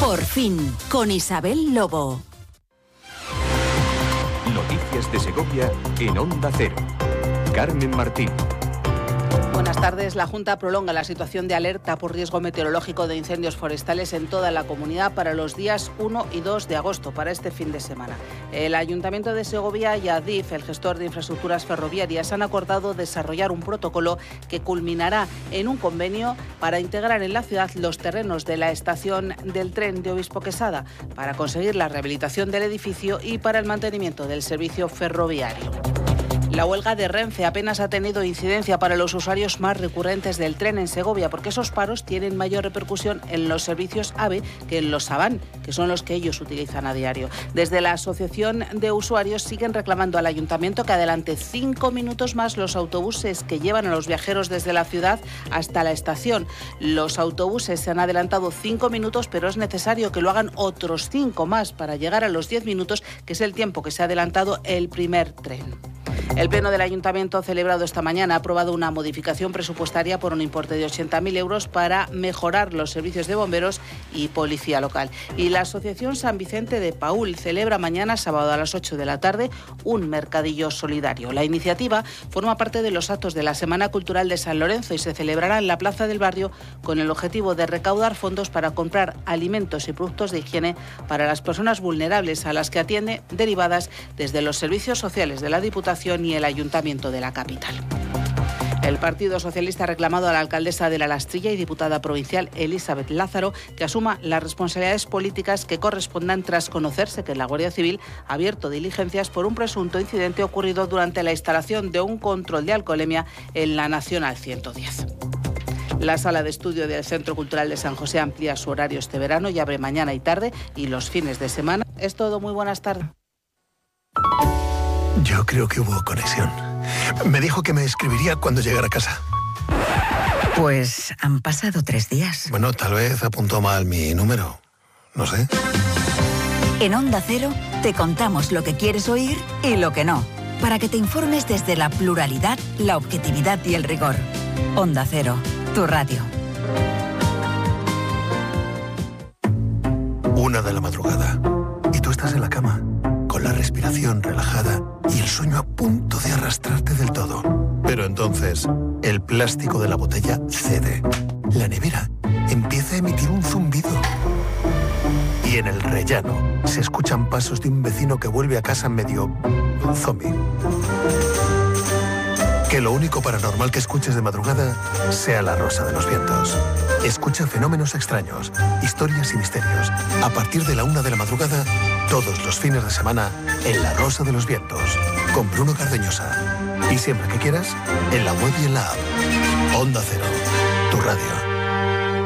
Por fin, con Isabel Lobo. Noticias de Segovia en Onda Cero. Carmen Martín. Buenas tardes. La Junta prolonga la situación de alerta por riesgo meteorológico de incendios forestales en toda la comunidad para los días 1 y 2 de agosto, para este fin de semana. El Ayuntamiento de Segovia y Adif, el gestor de infraestructuras ferroviarias, han acordado desarrollar un protocolo que culminará en un convenio para integrar en la ciudad los terrenos de la estación del tren de Obispo Quesada, para conseguir la rehabilitación del edificio y para el mantenimiento del servicio ferroviario. La huelga de Renfe apenas ha tenido incidencia para los usuarios más recurrentes del tren en Segovia, porque esos paros tienen mayor repercusión en los servicios AVE que en los AVAN, que son los que ellos utilizan a diario. Desde la Asociación de Usuarios siguen reclamando al Ayuntamiento que adelante 5 minutos más los autobuses que llevan a los viajeros desde la ciudad hasta la estación. Los autobuses se han adelantado 5 minutos, pero es necesario que lo hagan otros 5 más para llegar a los 10 minutos, que es el tiempo que se ha adelantado el primer tren. El Pleno del Ayuntamiento, celebrado esta mañana, ha aprobado una modificación presupuestaria por un importe de 80.000 euros para mejorar los servicios de bomberos y policía local. Y la Asociación San Vicente de Paúl celebra mañana, sábado a las 8 de la tarde, un mercadillo solidario. La iniciativa forma parte de los actos de la Semana Cultural de San Lorenzo y se celebrará en la plaza del barrio con el objetivo de recaudar fondos para comprar alimentos y productos de higiene para las personas vulnerables a las que atiende, derivadas desde los servicios sociales de la Diputación y el Ayuntamiento de la capital. El Partido Socialista ha reclamado a la alcaldesa de La Lastrilla y diputada provincial Elizabeth Lázaro que asuma las responsabilidades políticas que correspondan tras conocerse que la Guardia Civil ha abierto diligencias por un presunto incidente ocurrido durante la instalación de un control de alcoholemia en la Nacional 110. La sala de estudio del Centro Cultural de San José amplía su horario este verano y abre mañana y tarde y los fines de semana. Es todo, muy buenas tardes. Yo creo que hubo conexión. Me dijo que me escribiría cuando llegara a casa. Pues han pasado 3 días. Bueno, tal vez apuntó mal mi número. No sé. En Onda Cero te contamos lo que quieres oír y lo que no, para que te informes desde la pluralidad, la objetividad y el rigor. Onda Cero, tu radio. 1 de la madrugada. Y tú estás en la cama, con la respiración relajada y el sueño a punto de arrastrarte del todo. Pero entonces, el plástico de la botella cede. La nevera empieza a emitir un zumbido. Y en el rellano se escuchan pasos de un vecino que vuelve a casa medio zombie. Que lo único paranormal que escuches de madrugada sea La Rosa de los Vientos. Escucha fenómenos extraños, historias y misterios. A partir de la 1 de la madrugada, todos los fines de semana, en La Rosa de los Vientos, con Bruno Cardeñosa. Y siempre que quieras, en la web y en la app. Onda Cero, tu radio.